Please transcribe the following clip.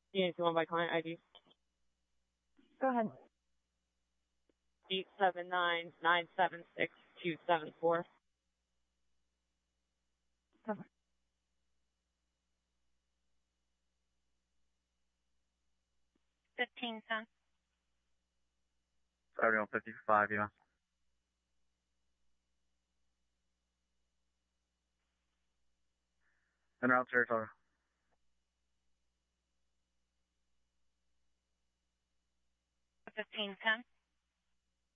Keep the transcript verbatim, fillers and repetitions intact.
You need one by client I D. Go ahead. Eight seven nine nine seven six two seven four. Cover. Fifteen ten. Starting on fifty-five, yeah. En route territory. Fifteen ten.